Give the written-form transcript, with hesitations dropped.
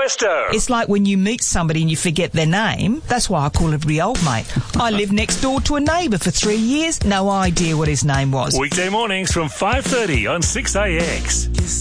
Westo. It's like when you meet somebody and you forget their name. That's why I call everybody old mate. I lived next door to a neighbour for 3 years. No idea what his name was. Weekday mornings from 5:30 on 6AX.